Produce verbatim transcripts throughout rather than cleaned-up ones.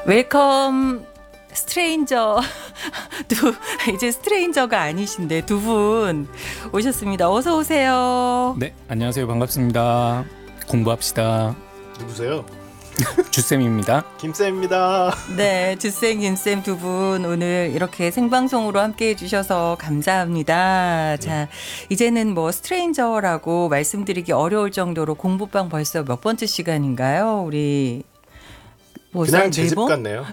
웰컴 스트레인저 두 이제 스트레인저가 아니신데 두 분 오셨습니다. 어서 오세요. 네, 안녕하세요. 반갑습니다. 공부합시다. 누구세요? 주쌤입니다. 김쌤입니다. 네, 주쌤, 김쌤 두 분 오늘 이렇게 생방송으로 함께해 주셔서 감사합니다. 자, 이제는 뭐 스트레인저라고 말씀드리기 어려울 정도로 공부방 벌써 몇 번째 시간인가요? 우리 뭐 그냥 제 네 집 번? 같네요.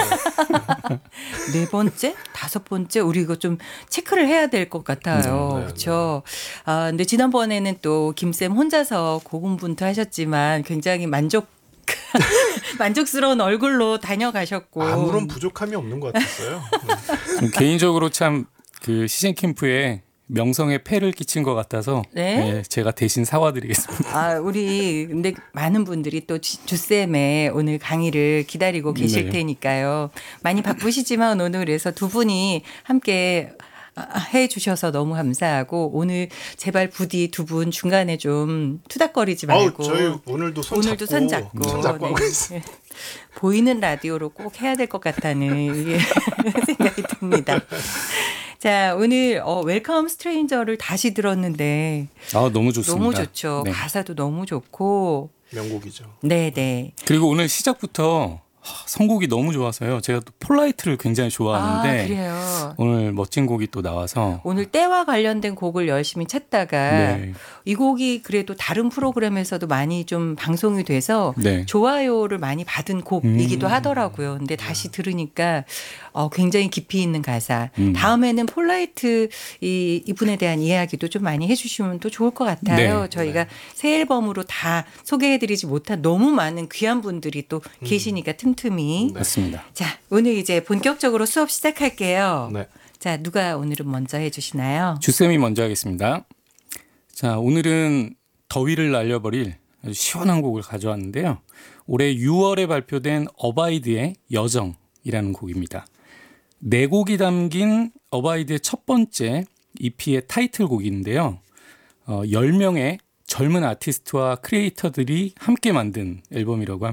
네 번째? 다섯 번째? 우리 이거 좀 체크를 해야 될 것 같아요. 네, 네, 그렇죠. 아, 근데 지난번에는 또 김쌤 혼자서 고군분투하셨지만 굉장히 만족 만족스러운 얼굴로 다녀가셨고 아무런 부족함이 없는 것 같았어요. 개인적으로 참 그 시즌 캠프에 명성에 폐를 끼친 것 같아서 네? 네, 제가 대신 사과드리겠습니다. 아, 우리 근데 많은 분들이 또 주쌤의 오늘 강의를 기다리고 계실 네. 테니까요. 많이 바쁘시지만 오늘 그래서 두 분이 함께 해 주셔서 너무 감사하고 오늘 제발 부디 두 분 중간에 좀 투닥거리지 말고 어우, 저희 오늘도 손 오늘도 잡고 손 잡고, 손 잡고 하고 네. 있어요. 보이는 라디오로 꼭 해야 될 것 같다는 이게 생각이 듭니다. 자, 오늘 어, 웰컴 스트레인저를 다시 들었는데 아, 너무 좋습니다. 너무 좋죠. 네. 가사도 너무 좋고. 명곡이죠. 네네. 그리고 오늘 시작부터 하, 선곡이 너무 좋아서요. 제가 또 폴라이트를 굉장히 아, 좋아하는데 그래요. 오늘 멋진 곡이 또 나와서 오늘 때와 관련된 곡을 열심히 찾다가 네. 이 곡이 그래도 다른 프로그램에서도 많이 좀 방송이 돼서 네. 좋아요를 많이 받은 곡이기도 음. 하더라고요. 근데 다시 들으니까 어, 굉장히 깊이 있는 가사. 음. 다음에는 폴라이트 이, 이분에 대한 이야기도 좀 많이 해주시면 또 좋을 것 같아요. 네. 저희가 새 앨범으로 다 소개해드리지 못한 너무 많은 귀한 분들이 또 계시니까 틈틈이. 네. 맞습니다. 자, 오늘 이제 본격적으로 수업 시작할게요. 네. 자, 누가 오늘은 먼저 해주시나요? 주쌤이 먼저 하겠습니다. 자, 오늘은 더위를 날려버릴 아주 시원한 곡을 가져왔는데요. 올해 유월에 발표된 어바이드의 여정이라는 곡입니다. 네 곡이 담긴 어바이드의 첫 번째 이피의 타이틀곡인데요. 어, 열 명의 젊은 아티스트와 크리에이터들이 함께 만든 앨범이라고 합니다.